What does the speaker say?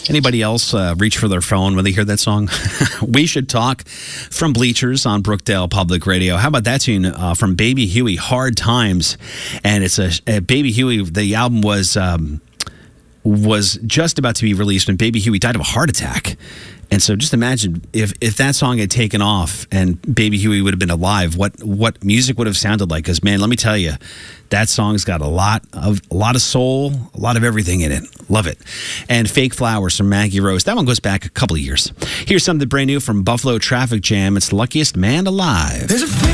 Anybody else reach for their phone when they hear that song? We Should Talk from Bleachers on Brookdale Public Radio. How about that tune from Baby Huey, Hard Times? And it's a Baby Huey, the album was just about to be released when Baby Huey died of a heart attack. And so just imagine if that song had taken off and Baby Huey would have been alive, what music would have sounded like. Because, man, let me tell you, that song's got a lot of soul, a lot of everything in it. Love it. And Fake Flowers from Maggie Rose. That one goes back a couple of years. Here's something brand new from Buffalo Traffic Jam. It's Luckiest Man Alive.